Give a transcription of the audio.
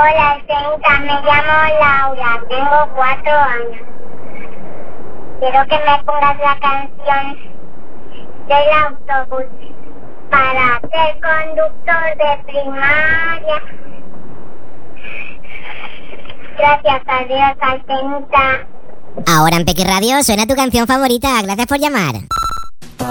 Hola, Alcenta, me llamo Laura, tengo 4 años. Quiero que me pongas la canción del autobús para ser conductor de primaria. Gracias, adiós, Alcenta. Ahora en Pequi Radio suena tu canción favorita. Gracias por llamar.